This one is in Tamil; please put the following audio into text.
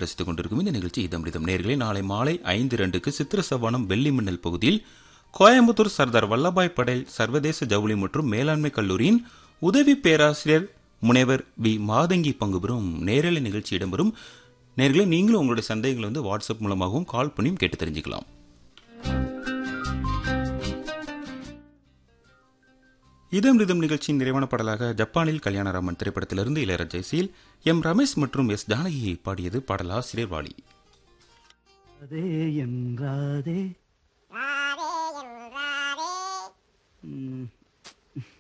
கேட்டு ரசித்துக் கொண்டிருக்கும் இந்த நிகழ்ச்சி இதமிதம் நேர்களே நாளை மாலை 5:02 சித்திர சவானம் வெள்ளி மின்னல் பகுதியில் கோயம்புத்தூர் சர்தார் வல்லபாய் படேல் சர்வதேச ஜவுளி மற்றும் மேலாண்மை கல்லூரியின் உதவி பேராசிரியர் முனைவர் வி மாதங்கி பங்கு பெறும் நேரலை நிகழ்ச்சி இடம்பெறும். நேர்களே நீங்களும் உங்களுடைய சந்தேகங்களை வாட்ஸ்அப் மூலமாகவும் கால் பண்ணியும் கேட்டு தெரிஞ்சுக்கலாம். இதம் ரிதம் நிகழ்ச்சியின் நிறைவான பாடலாக ஜப்பானில் கல்யாணராமன் திரைப்படத்திலிருந்து இளையராஜா இசையில் எம் ரமேஷ் மற்றும் எஸ் ஜானகியை பாடியது. பாடலாசிரியர் வாலி. ராதே